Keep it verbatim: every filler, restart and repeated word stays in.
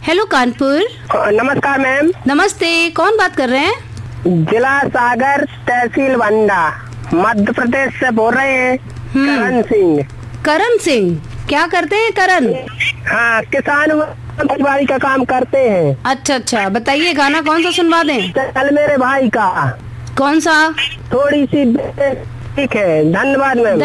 Hello Kanpur. नमस्कार ma'am. नमस्ते, कौन बात कर रहे हैं? जिला सागर, तहसील बंडा, मध्य प्रदेश से बोल रहे हैं। करण सिंह। करण सिंह, क्या करते हैं करण? हाँ, किसान बाड़ी का काम करते हैं। अच्छा अच्छा, बताइए गाना कौन सा सुनवा दें? चल मेरे भाई का। कौन सा? थोड़ी सी ठीक है, धन्यवाद मैम।